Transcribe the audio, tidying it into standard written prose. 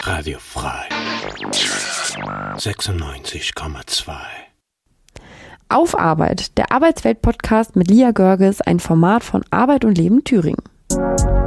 Radio frei 96,2. Auf Arbeit, der Arbeitswelt-Podcast mit Lia Görges, ein Format von Arbeit und Leben Thüringen.